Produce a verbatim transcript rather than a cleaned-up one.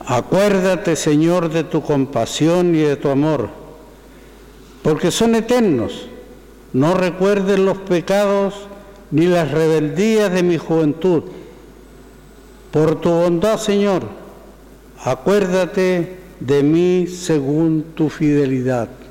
Acuérdate, Señor, de tu compasión y de tu amor, porque son eternos. No recuerdes los pecados ni las rebeldías de mi juventud. Por tu bondad, Señor, acuérdate de mí según tu fidelidad.